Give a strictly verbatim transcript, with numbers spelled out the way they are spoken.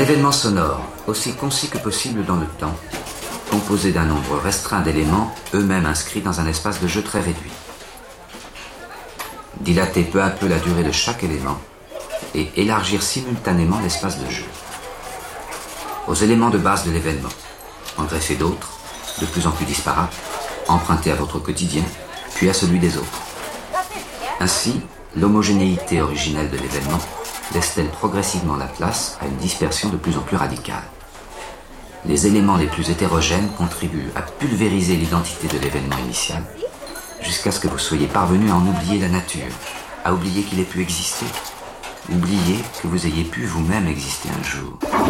événement sonore, aussi concis que possible dans le temps, composé d'un nombre restreint d'éléments, eux-mêmes inscrits dans un espace de jeu très réduit. Dilater peu à peu la durée de chaque élément et élargir simultanément l'espace de jeu. Aux éléments de base de l'événement, en greffer d'autres, de plus en plus disparates, empruntés à votre quotidien, puis à celui des autres. Ainsi, l'homogénéité originelle de l'événement laisse-t-elle progressivement la place à une dispersion de plus en plus radicale. Les éléments les plus hétérogènes contribuent à pulvériser l'identité de l'événement initial, jusqu'à ce que vous soyez parvenu à en oublier la nature, à oublier qu'il ait pu exister, oublier que vous ayez pu vous-même exister un jour.